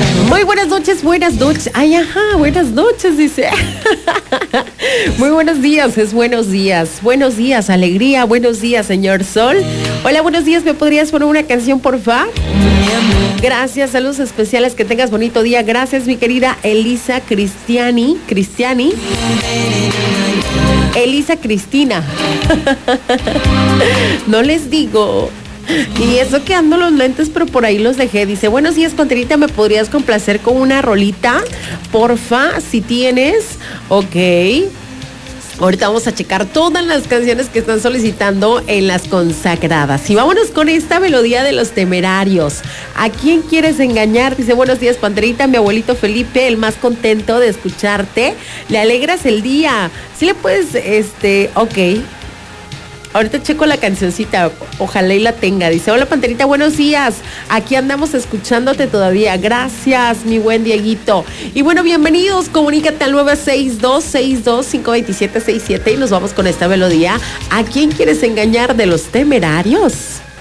Muy buenas noches, buenas noches. Ay, ajá, buenas noches, dice. Muy buenos días, es buenos días. Buenos días, alegría, buenos días, señor Sol. Hola, buenos días, ¿me podrías poner una canción, por favor? Gracias, saludos especiales, que tengas bonito día. Gracias, mi querida Elisa Cristiani. Elisa Cristina. No les digo. Y eso que ando los lentes, pero por ahí los dejé. Dice, buenos días, Conterita, ¿me podrías complacer con una rolita? Porfa, si tienes. Ok. Ahorita vamos a checar todas las canciones que están solicitando en las consagradas. Y vámonos con esta melodía de Los Temerarios. ¿A quién quieres engañar? Dice, buenos días, Panterita, mi abuelito Felipe, el más contento de escucharte. Le alegras el día. Sí le puedes, ok. Ahorita checo la cancioncita, ojalá y la tenga. Dice, hola, Panterita, buenos días. Aquí andamos escuchándote todavía. Gracias, mi buen Dieguito. Y bueno, bienvenidos. Comunícate al 962-62-527-67 y nos vamos con esta melodía. ¿A quién quieres engañar de Los Temerarios?